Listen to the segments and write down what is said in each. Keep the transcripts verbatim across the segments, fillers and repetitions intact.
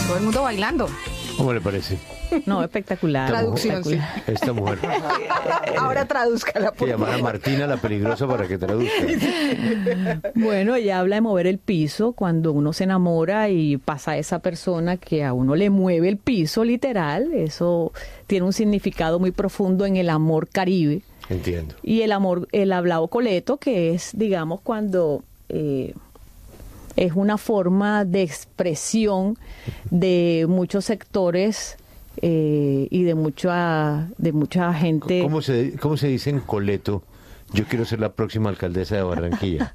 todo el mundo bailando. ¿Cómo le parece? No, espectacular. Traducción, sí. Esta mujer. Ahora tradúzcala. Hay que llamar a Martina la peligrosa para que traduzca. Bueno, ella habla de mover el piso cuando uno se enamora y pasa a esa persona que a uno le mueve el piso, literal. Eso tiene un significado muy profundo en el amor caribe. Entiendo. Y el amor, el hablado coleto, que es, digamos, cuando eh, es una forma de expresión de muchos sectores eh, y de mucha, de mucha gente. ¿Cómo se, cómo se dice en coleto? Yo quiero ser la próxima alcaldesa de Barranquilla.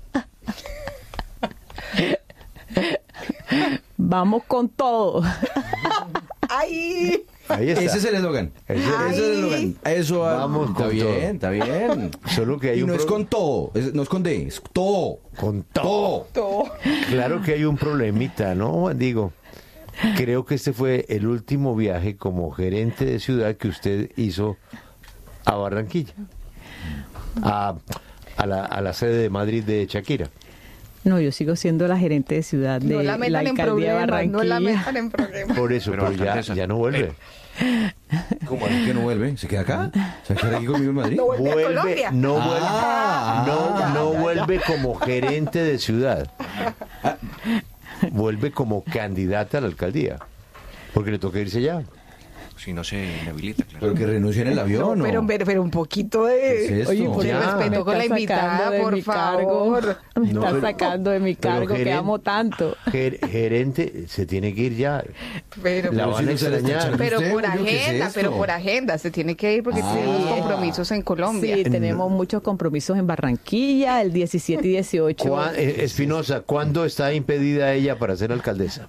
Vamos con todo. ¡Ay! Ahí está. Ese es el eslogan. Ese- Ese es el eslogan. Eso va- Vamos está con bien, todo. está bien. Solo que hay y un no es pro- con todo, es- no es con D, es todo. Con todo. Todo. Claro que hay un problemita, ¿no? Digo, creo que este fue el último viaje como gerente de ciudad que usted hizo a Barranquilla. A, a, la, a la sede de Madrid de Shakira. No, yo sigo siendo la gerente de ciudad de No la la metan en alcaldía de problemas, Barranquilla. no la metan en problemas. Por eso, Pero pero, ya, alcaldesa. ya no vuelve. ¿Cómo es que no vuelve? ¿Se queda acá? ¿Se queda aquí conmigo en Madrid? No vuelve a Vuelve, Colombia. no vuelve, Ah, no, ya, no ya, vuelve como gerente de ciudad. Vuelve como candidata a la alcaldía. Porque le toca irse ya. Si no se inhabilita, claro. Pero que renuncie en el avión, ¿no? Pero, pero, pero un poquito ¿Qué de... es esto? Oye, por Ya. eso respeto con la está invitada, sacando de por mi favor. cargo. Me No, está pero- sacando de mi pero cargo que geren- amo tanto. Ger- gerente se tiene que ir ya. Pero, La Pero van si a no se le está extrañar. echando- pero ¿Usted, por Julio, qué es agenda, esto? pero por agenda. Se tiene que ir porque Ah. tenemos compromisos en Colombia. Sí, tenemos muchos compromisos en Barranquilla, el diecisiete y dieciocho. Cuá- eh, Espinosa, ¿cuándo está impedida ella para ser alcaldesa?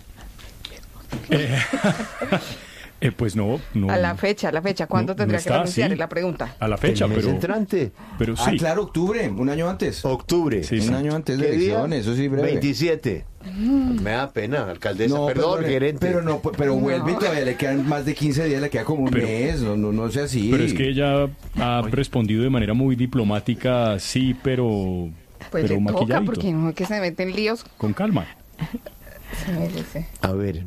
Eh, pues no, no. A la fecha, a la fecha. ¿Cuándo no- tendría no que está, renunciar? sí. Es la pregunta. A la fecha, El mes pero, entrante. pero sí. Ah, claro, octubre, un año antes. Octubre. Sí, Un año antes de ¿Qué día? elecciones, eso sí, breve. veintisiete. Me da pena, alcaldesa. No, Perdón, perdone, gerente. Pero no, pero vuelve y todavía le quedan más de quince días, le queda como un Pero- mes, no, no, no sea así. Pero es que ella ha respondido de manera muy diplomática, sí, pero, Pues pero le toca maquilladito, porque no es que se meten líos. con calma. Se merece. A ver,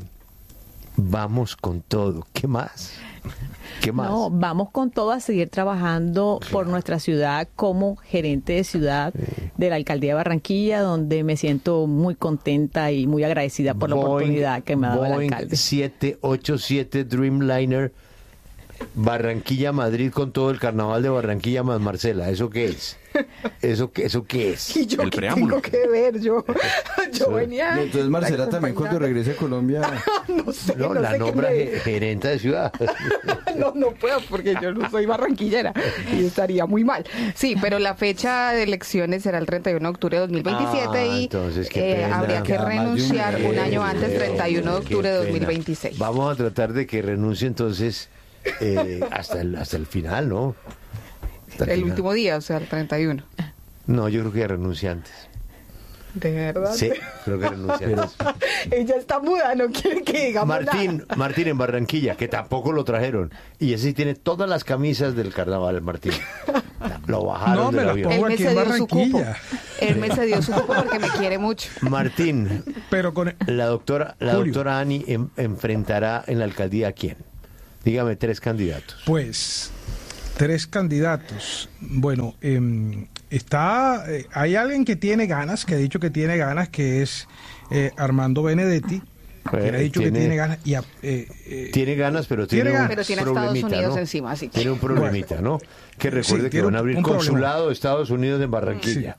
vamos con todo. ¿Qué más? ¿Qué más? No, vamos con todo a seguir trabajando por nuestra ciudad como gerente de ciudad de la alcaldía de Barranquilla, donde me siento muy contenta y muy agradecida por la Boeing- oportunidad que me ha dado el Boeing alcalde. siete ocho siete Dreamliner Barranquilla, Madrid, con todo el carnaval de Barranquilla más Marcela. ¿Eso qué es? ¿Eso qué, eso qué es? Y yo El qué preámbulo. tengo que ver, yo, yo venía. Y entonces Marcela también cuando acompañada. regrese a Colombia. No sé, No, no, la sé qué nombra me- ge- gerenta de ciudad. No, no puedo porque yo no soy barranquillera y estaría muy mal. Sí, pero la fecha de elecciones será el treinta y uno de octubre de dos mil veintisiete Ah, y entonces, qué eh, pena. habría que Queda más de un renunciar un, mes, año antes, Qué treinta y uno de pena, octubre de qué dos mil pena. veintiséis. Vamos a tratar de que renuncie entonces eh, hasta, el, hasta el final, ¿no? Hasta El final. último día, o sea, el treinta y uno. No, yo creo que ya renuncia antes. ¿De verdad? Sí, creo que renuncia antes. Ella está muda, no quiere que digamos Martín, nada. Martín en Barranquilla, que tampoco lo trajeron. Y ese sí tiene todas las camisas del carnaval, Martín. Lo bajaron No, me del las avión. pongo Él me aquí en cedió su cupo. Barranquilla. Él me cedió su cupo porque me quiere mucho. Martín, Pero con la doctora, la Julio. doctora Ani en- enfrentará en la alcaldía a quién. Dígame tres candidatos. Pues tres candidatos. Bueno, eh, está, eh, hay alguien que tiene ganas, que ha dicho que tiene ganas, que es eh, Armando Benedetti, que Eh, ha dicho tiene- que tiene ganas. Y, a- eh, eh, Tiene ganas, pero Tiene tiene, ganas. un Pero tiene a Estados problemita, Unidos ¿no? encima, así que- Tiene un problemita, ¿no? Que recuerde que tiene van a un- abrir un problema. consulado de Estados Unidos en Barranquilla.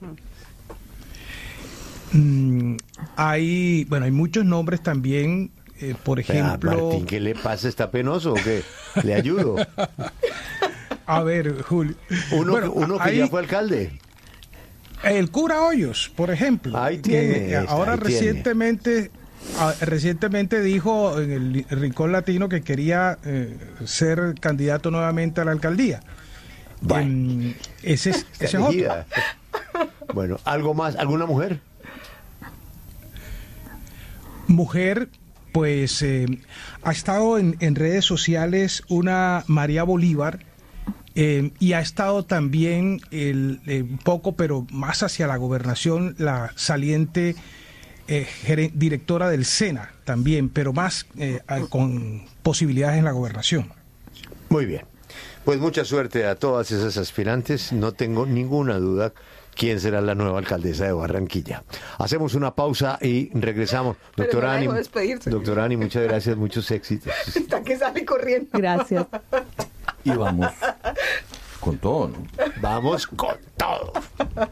mm, hay, bueno, hay muchos nombres también, eh, por Ah, ejemplo. Martín, ¿qué le pasa? ¿Está penoso o qué? ¿Le ayudo? A ver, Julio. Uno, Bueno, uno que hay- ya fue alcalde. El cura Hoyos, por ejemplo. Ahí tiene, que ahora ahí tiene. recientemente ah, recientemente dijo en el Li- Rincón Latino que quería eh, ser candidato nuevamente a la alcaldía. Bueno. Em, ese es, ese es Está otro. elegida. Bueno, ¿algo más? ¿Alguna mujer? Mujer, pues eh, ha estado en, en redes sociales una María Bolívar. Eh, y ha estado también el, eh, un poco, pero más hacia la gobernación, la saliente eh, geren- directora del SENA también, pero más eh, a- con posibilidades en la gobernación. Muy bien. Pues mucha suerte a todas esas aspirantes. No tengo ninguna duda quién será la nueva alcaldesa de Barranquilla. Hacemos una pausa y regresamos. Pero Doctora no la Ani, dejo despedirse. doctora Ani, muchas gracias, muchos éxitos. Hasta que sale corriendo. Gracias. Y vamos con todo, ¿no? Vamos con todo.